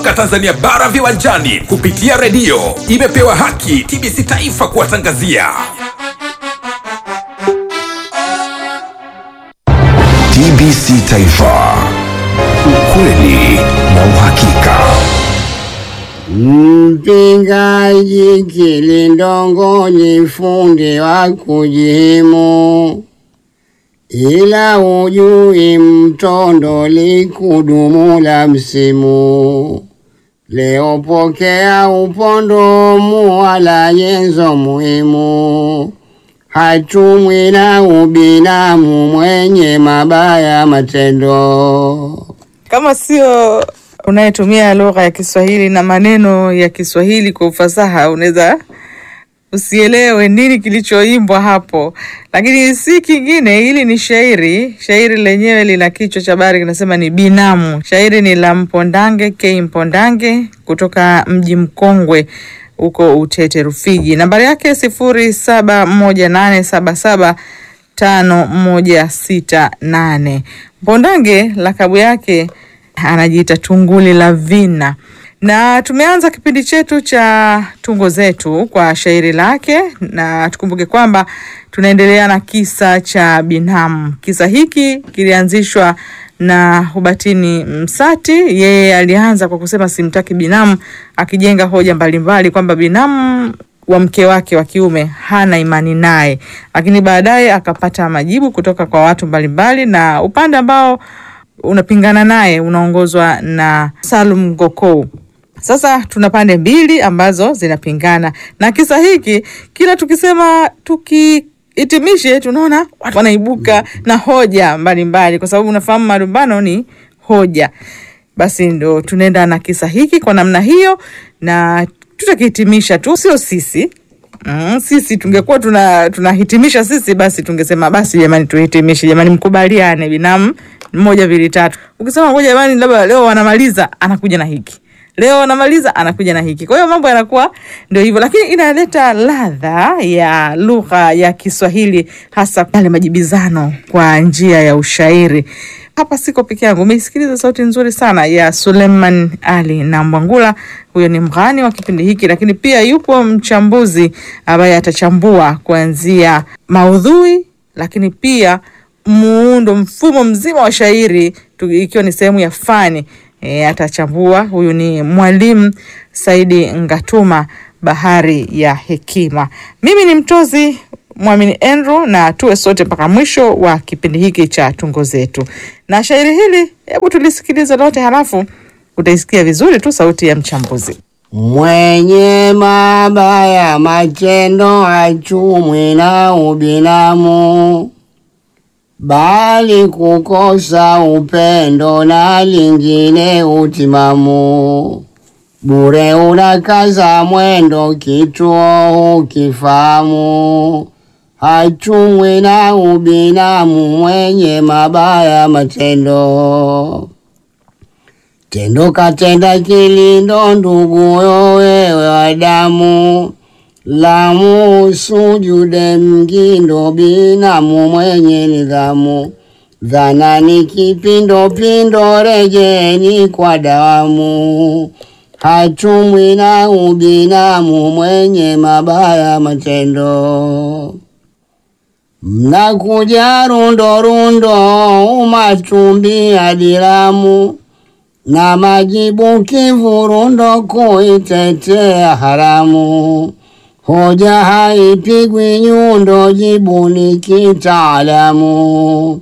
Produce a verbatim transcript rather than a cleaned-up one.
Tanzania bara viwanjani kupitia redio imepewa haki T B C Taifa kuwatangazia. T B C Taifa, ukweli na uhakika. Mpingaji kilindongoni fundi wa kujimu, ila ujui mtondo likudumu la msimu. Leo pokea upondo muwala nyenzo muhimu, hatumwi na ubinamu mwenye mabaya matendo. Kama sio unayetumia lugha ya Kiswahili na maneno ya Kiswahili kwa ufasaha, unaweza usielewe nini kilichoimbwa hapo. Lakini si kingine, hili ni shairi. Shairi lenyewe lina kichwa cha habari kinasema ni binamu. Shairi ni la Mpondange K Mpondange kutoka Mji Mkongwe huko Utete Rufiji. Nambari yake sifuri saba moja nane saba saba tano moja sita nane. Mpondange lakabu yake anajiita Tunguli la Vina. Na tumeanza kipindi chetu cha tungo zetu kwa shairi lake, na tukumbuke kwamba tunaendelea na kisa cha binamu. Kisa hiki kilianzishwa na Hubatini Msati. Yeye alianza kwa kusema simtaki binamu, akijenga hoja mbalimbali kwamba binamu wa mke wake wa kiume hana imani naye. Lakini baadaye akapata majibu kutoka kwa watu mbalimbali, na upande ambao unapingana naye unaongozwa na Salum Gokou. Sasa tuna pande mbili ambazo zinapingana, na kisa hiki kila tukisema tukihitimishe tunaona watu wanaibuka na hoja mbalimbali, kwa sababu unafahamu marumbano ni hoja. Basi ndo tunaenda na kisa hiki kwa namna hiyo, na tutakihitimisha tu, sio sisi. Mm, sisi tungekuwa tuna tunahitimisha sisi, basi tungesema basi jamani tuhitimishe, jamani mkubaliane binamu moja mbili tatu. Ukisema ngoja jamani labda leo wanamaliza, anakuja na hiki. Leo anamaliza anakuja na hiki. Kwa hiyo mambo yanakuwa ndio hivyo, lakini inaleta ladha ya lugha ya Kiswahili, hasa pale majibizano kwa njia ya ushairi. Hapa siko peke yangu, umeisikiliza sauti nzuri sana ya Suleiman Ali na Mwangula. Huyo ni mghani wa kipindi hiki, lakini pia yupo mchambuzi ambaye atachambua kuanzia maudhui, lakini pia muundo, mfumo mzima wa shairi, ikiwa ni sehemu ya fani. E, atachambua. Huyu ni Mwalimu Saidi Ngatuma, Bahari ya Hekima. Mimi ni mtozi Mwamini Andrew, na tuwe sote mpaka mwisho wa kipindi hiki cha tungo zetu. Na shairi hili hebu tulisikilize lote, halafu utaisikia vizuri tu sauti ya mchambuzi. Mwenye mabaya matendo hatumwi na ubinamu, bali kukosa upendo na lingine utimamu. Bure unakaza mwendo kituo ukifahamu, hatumwi na ubinamu mwenye mabaya matendo. Tendo katenda kilindo nduguyo wewe wa damu, lamu sujude mgindo binamu mwenye nidhamu. Dhanani kipindo pindo rejeni kwa dawamu, hatumwi na ubinamu mwenye mabaya matendo. Mnakuja rundo rundo umatumbi adiramu, na majibu kivurundo kuitetea haramu. Hoja haipigwi nyundo, jibu ni kitaalamu.